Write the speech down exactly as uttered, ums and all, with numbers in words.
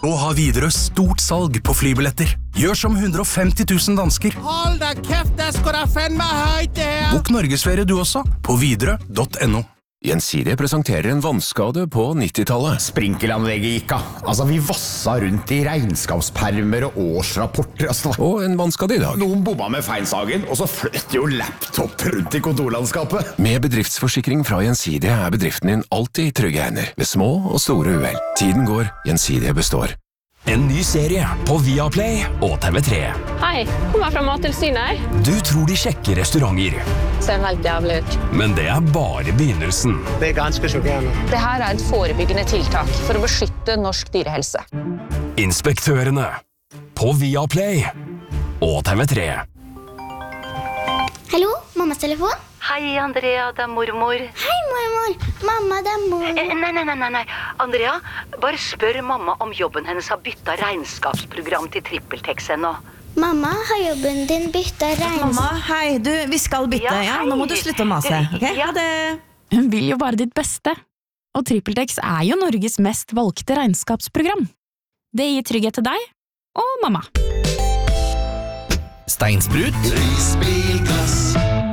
Nå har Widerøe stort salg på flybilletter. Gjør som hundre og femti tusen dansker. Hold da kæft, det skal da fandme højt det her. Bok Norgesferie du også, på widerøe punktum no. Gjensidige presenterer en vannskade på nittitallet. Sprinkelanlegget gikk av. Altså, vi vassa rundt i regnskapspermer og årsrapporter. Altså. Og en vannskade i dag. Noen bomma med feinsagen, og så fløt jo laptop rundt i kontorlandskapet. Med bedriftsforsikring fra Gjensidige er bedriften din alltid i trygge hender, ved små og store uhell. Tiden går, Gjensidige består. En ny serie på Viaplay og T V tre. Hei, kommer fra Mattilsynet. Du tror de sjekker restauranter. Ser helt jævlig ut. Men det er bare begynnelsen. Det er ganske sjokkerende. Det her er et forebyggende tiltak for å beskytte norsk dyrehelse. Inspektørene på Viaplay og T V tre. Hallo, mammas telefon? Hei, Andrea, det er mormor. Hei, mormor. Mamma, det er mor. Eh, nei, nei, nei, nei, nei. Andrea, bare spør mamma om jobben hennes har byttet regnskapsprogram til TrippelTex ennå. Mamma, har jobben din byttet regns... Mamma, hei, du, vi skal bytte, ja, Ja, nå må hei. du slutte å mase, ok? Ja. Ha det. Hun vil jo bare ditt beste. Og TrippelTex er jo Norges mest valgte regnskapsprogram. Det gir trygghet til deg og mamma. Steinsprut. Risbilglass.